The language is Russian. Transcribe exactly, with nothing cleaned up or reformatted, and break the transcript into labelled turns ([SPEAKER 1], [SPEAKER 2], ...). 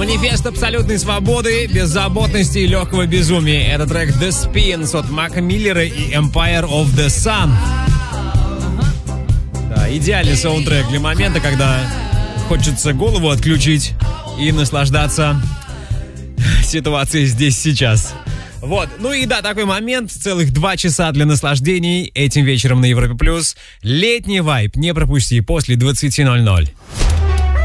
[SPEAKER 1] Манифест абсолютной свободы, беззаботности и легкого безумия. Это трек The Spins от Мака Миллера и Empire of the Sun. Да, идеальный саундтрек для момента, когда хочется голову отключить и наслаждаться ситуацией здесь сейчас. Вот, ну и да, такой момент, целых два часа для наслаждений этим вечером на Европе+. Летний вайб не пропусти после двадцати ноль-ноль.